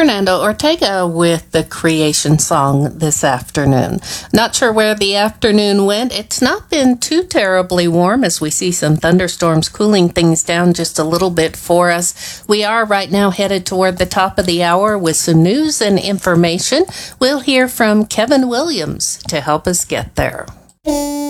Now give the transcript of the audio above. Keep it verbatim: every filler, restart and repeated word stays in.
Fernando Ortega with the Creation Song this afternoon. Not sure where the afternoon went. It's not been too terribly warm as we see some thunderstorms cooling things down just a little bit for us. We are right now headed toward the top of the hour with some news and information. We'll hear from Kevin Williams to help us get there.